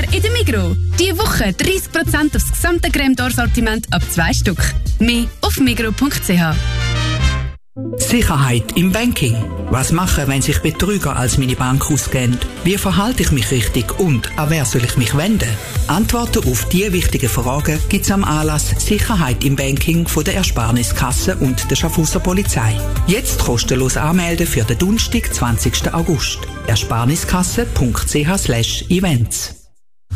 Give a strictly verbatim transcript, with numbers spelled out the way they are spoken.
in der Migros. Diese Woche dreißig Prozent aufs gesamte Crème d'Or-Sortiment ab zwei Stück. Mehr auf migros punkt c h. Sicherheit im Banking. Was machen, wenn sich Betrüger als meine Bank ausgeben? Wie verhalte ich mich richtig und an wer soll ich mich wenden? Antworten auf diese wichtigen Fragen gibt es am Anlass Sicherheit im Banking von der Ersparniskasse und der Schaffhauser Polizei. Jetzt kostenlos anmelden für den Donnerstag, zwanzigsten August. ersparniskasse punkt c h slash events.